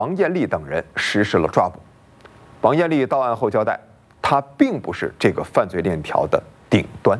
王艳丽等人实施了抓捕。王艳丽到案后交代，她并不是这个犯罪链条的顶端。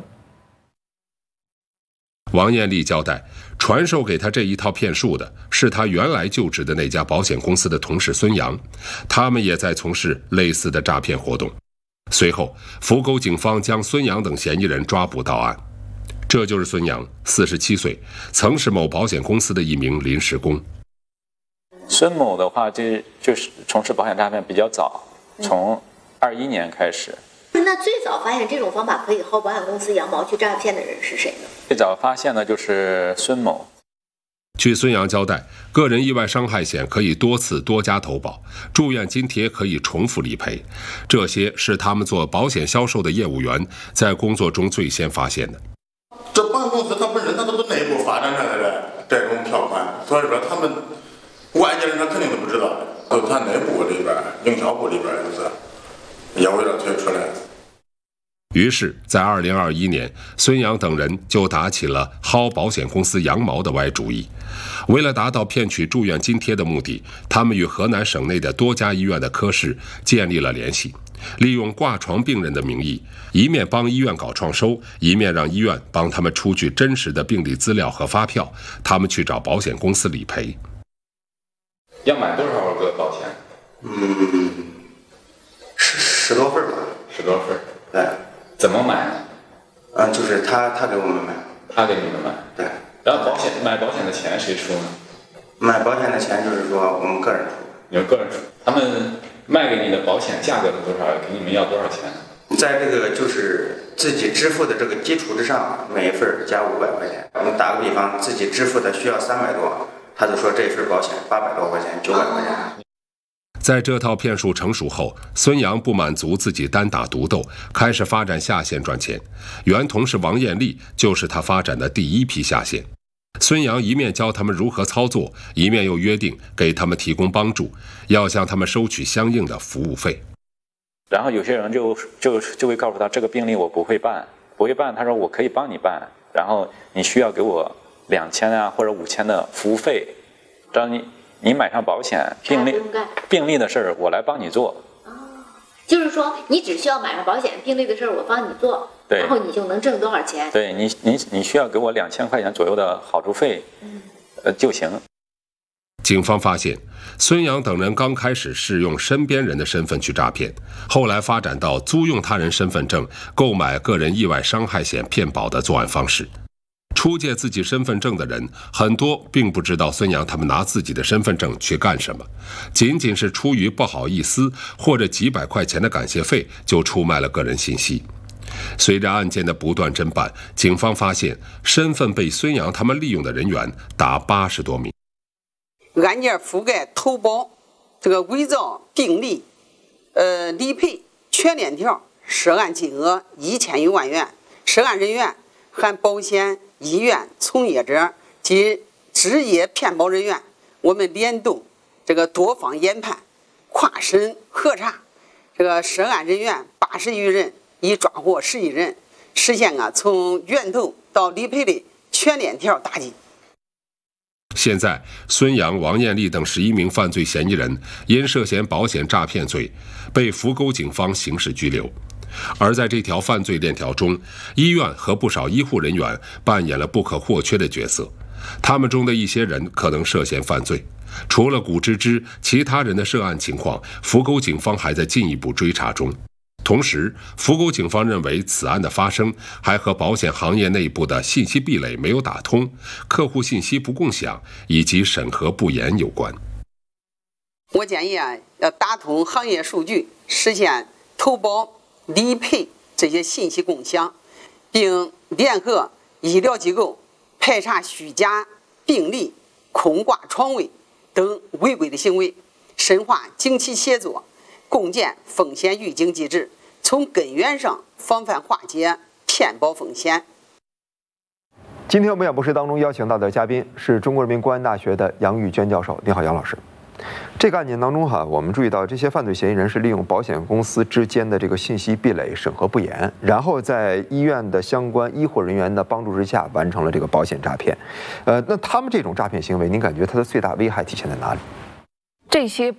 王艳丽交代，传授给她这一套骗术的是她原来就职的那家保险公司的同事孙阳，他们也在从事类似的诈骗活动。随后，扶沟警方将孙阳等嫌疑人抓捕到案。这就是孙阳，47岁，曾是某保险公司的一名临时工。 孙某的话，就是从事保险诈骗比较早，从21年开始。 那最早发现这种方法可以薅保险公司羊毛去诈骗的人是谁呢？ 最早发现的就是孙某。 据孙阳交代，个人意外伤害险可以多次多家投保，住院津贴可以重复理赔，这些是他们做保险销售的业务员在工作中最先发现的。 这保险公司它本身它都是内部发展出来的这种条款，所以说他们外界人他肯定都不知道的，都他内部里边营销部里边就是业务员推出来的。 于是，在2021年，孙阳等人就打起了薅保险公司羊毛的歪主意。为了达到骗取住院津贴的目的，他们与河南省内的多家医院的科室建立了联系，利用挂床病人的名义，一面帮医院搞创收，一面让医院帮他们出具真实的病历资料和发票，他们去找保险公司理赔。 要买多少个保险 ？10多份吧。 10多份。 对。 怎么买呢？ 就是他给我们买。 他给你们买。 对。 然后买保险的钱谁出呢？ 买保险的钱就是说我们个人出。 你们个人出。他们卖给你的保险价格是多少？给你们要多少钱？ 在这个就是自己支付的这个基础之上，每一份加500块钱。我们打个比方，自己支付的需要300多，他就说这份保险800多块钱，900块钱。 在这套骗术成熟后，孙阳不满足自己单打独斗，开始发展下线赚钱。原同事王艳丽就是他发展的第一批下线。孙阳一面教他们如何操作，一面又约定给他们提供帮助，要向他们收取相应的服务费。 然后有些人就会告诉他，这个病例我不会办，他说我可以帮你办，然后你需要给我2000啊或者5000的服务费，让你买上保险，病例的事儿我来帮你做。 就是说你只需要买上保险，病例的事儿我帮你做， 对， 然后你就能挣多少钱？ 对，你需要给我2000块钱左右的好处费，就行。 警方发现，孙阳等人刚开始是用身边人的身份去诈骗，后来发展到租用他人身份证购买个人意外伤害险骗保的作案方式。出借自己身份证的人很多并不知道孙阳他们拿自己的身份证去干什么，仅仅是出于不好意思或者几百块钱的感谢费就出卖了个人信息。随着案件的不断侦办，警方发现身份被孙阳他们利用的人员达80多名。 案件覆盖投保、这个伪造病历、理赔全链条，涉案金额1000余万元，涉案人员含保险、医院从业者及职业骗保人员。我们联动这个多方研判，跨省核查，这个涉案人员80余人，已抓获11人，实现从源头到理赔的全链条打击。 现在，孙阳、王艳丽等11名犯罪嫌疑人因涉嫌保险诈骗罪，被扶沟警方刑事拘留。而在这条犯罪链条中，医院和不少医护人员扮演了不可或缺的角色。他们中的一些人可能涉嫌犯罪。除了古芝芝，其他人的涉案情况，扶沟警方还在进一步追查中。同时，扶沟警方认为此案的发生还和保险行业内部的信息壁垒没有打通、客户信息不共享以及审核不严有关。 我建议要打通行业数据，实现投保、理赔这些信息共享，并联合医疗机构排查虚假病历、空挂床位等违规的行为，深化警企协作，共建风险预警机制，从根源上防范化解骗保风险。 今天我们演播室当中邀请到的嘉宾是中国人民公安大学的杨玉娟教授。你好，杨老师。这个案件当中我们注意到这些犯罪嫌疑人是利用保险公司之间的这个信息壁垒、审核不严，然后在医院的相关医护人员的帮助之下完成了这个保险诈骗。那他们这种诈骗行为，您感觉它的最大危害体现在哪里？ 这些